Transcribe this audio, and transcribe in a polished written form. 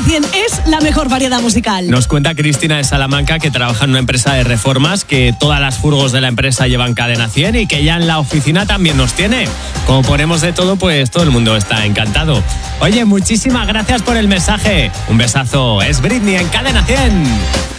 100 es la mejor variedad musical. Nos cuenta Cristina de Salamanca, que trabaja en una empresa de reformas, que todas las furgos de la empresa llevan Cadena 100 y que ya en la oficina también nos tiene. Como ponemos de todo, pues todo el mundo está encantado. Oye, muchísimas gracias por el mensaje. Un besazo. Es Britney en Cadena 100.